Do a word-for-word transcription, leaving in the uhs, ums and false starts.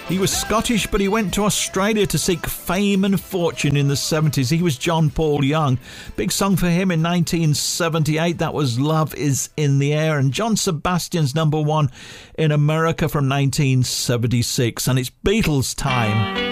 He was Scottish, but he went to Australia to seek fame and fortune in the seventies. He was John Paul Young. Big song for him in nineteen seventy-eight. That was Love Is in the Air. And John Sebastian's number one in America from nineteen seventy-six. And it's Beatles time.